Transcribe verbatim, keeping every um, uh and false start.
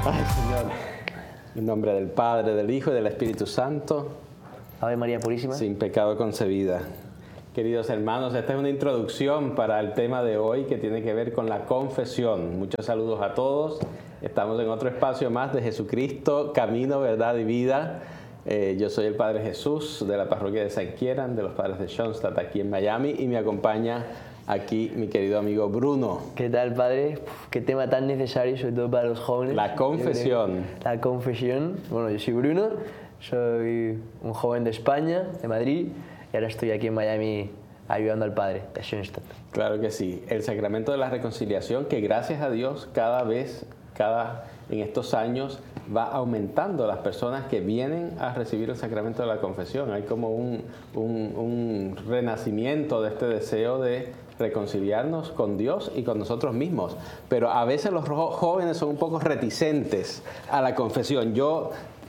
Ay, Señor, en nombre del Padre, del Hijo y del Espíritu Santo, Ave María Purísima. sin pecado concebida. Queridos hermanos, esta es una introducción para el tema de hoy que tiene que ver con la confesión. Muchos saludos a todos. Estamos en otro espacio más de Jesucristo, Camino, Verdad y Vida. Eh, yo soy el Padre Jesús de la parroquia de San Kieran, de los Padres de Schoenstatt, aquí en Miami, y me acompaña aquí mi querido amigo Bruno. ¿Qué tal, padre? Uf, qué tema tan necesario, sobre todo para los jóvenes. La confesión. La confesión. Bueno, yo soy Bruno, soy un joven de España, de Madrid, y ahora estoy aquí en Miami ayudando al padre de Schoenstatt. Claro que sí. El sacramento de la reconciliación, que gracias a Dios cada vez, cada en estos años va aumentando las personas que vienen a recibir el sacramento de la confesión. Hay como un, un, un renacimiento de este deseo de reconciliarnos con Dios y con nosotros mismos. Pero a veces los jóvenes son un poco reticentes a la confesión. Yo